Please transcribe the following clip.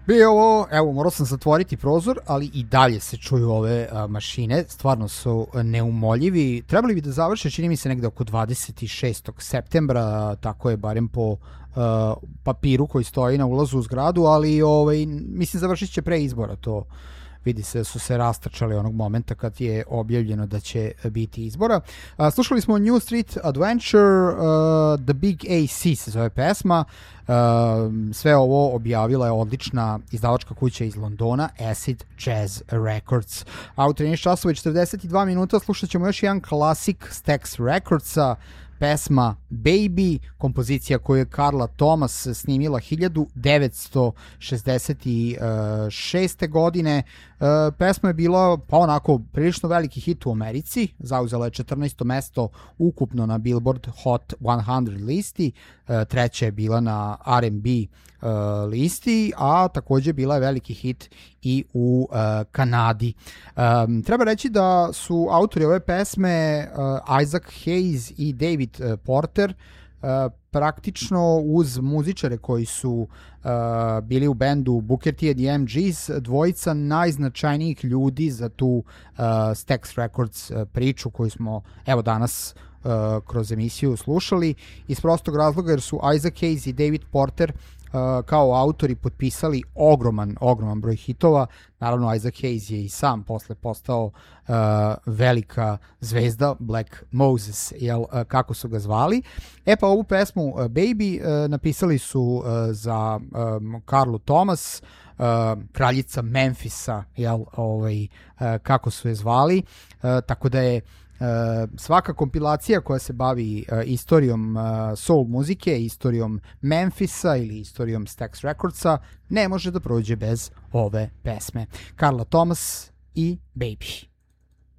Bio ovo, evo, morao sam zatvoriti prozor, ali i dalje se čuju ove mašine, stvarno su neumoljivi. Trebali bi da završe, čini mi se, negde oko 26. septembra, tako je barem po papiru koji stoji na ulazu u zgradu, ali mislim završit će pre izbora to. Vidi se da su se rastrčali onog momenta kad je objavljeno da će biti izbora. Slušali smo New Street Adventure, The Big AC se zove pesma. Sve ovo objavila je odlična izdavačka kuća iz Londona, Acid Jazz Records. A u 13 časova i 42 minuta slušat ćemo još jedan klasik Stax Recordsa, pesma Baby, kompozicija koju je Carla Thomas snimila 1966. godine. Pesma je bila pa onako prilično veliki hit u Americi, zauzela je 14. mesto ukupno na Billboard Hot 100 listi, treća je bila na R&B listi, a takođe bila je veliki hit i u Kanadi. Treba reći da su autori ove pesme Isaac Hayes i David Porter, praktično uz muzičare koji su bili u bendu Booker T and the MGs, dvojica najznačajnijih ljudi za tu Stax Records priču koju smo evo danas kroz emisiju slušali, iz prostog razloga jer su Isaac Hayes i David Porter kao autori potpisali ogroman broj hitova. Naravno, Isaac Hayes je i sam posle postao velika zvezda, Black Moses, kako su ga zvali. Pa ovu pesmu Baby napisali su za Carlu Thomas, kraljica Memphisa, kako su je zvali, tako da je svaka kompilacija koja se bavi istorijom soul muzike, istorijom Memphisa ili istorijom Stax Recordsa ne može da prođe bez ove pesme. Carla Thomas i Baby.